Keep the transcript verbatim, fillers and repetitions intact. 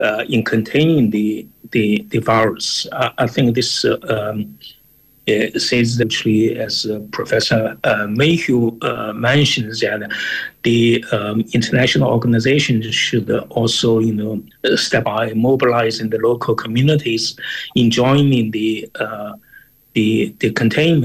uh, in containing the the, the virus. Uh, I think this uh, um, uh, says actually, as uh, Professor uh, Mayhew uh, mentions, that the um, international organizations should also, you know, step by mobilizing the local communities in joining the uh, the the containment